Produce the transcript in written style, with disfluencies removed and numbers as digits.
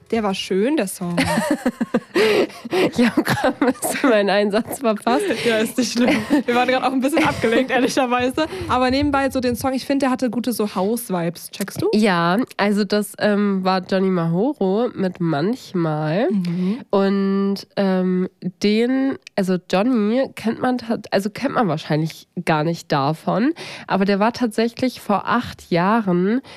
Der war schön, der Song. Ich habe gerade ein bisschen meinen Einsatz verpasst. Ja, ist nicht schlimm. Wir waren gerade auch ein bisschen abgelenkt, ehrlicherweise. Aber nebenbei so den Song, ich finde, der hatte gute so House-Vibes. Checkst du? Ja, also das war Johnny Mahoro mit Manchmal. Und also Johnny kennt man wahrscheinlich gar nicht davon. Aber der war tatsächlich vor 8 Jahren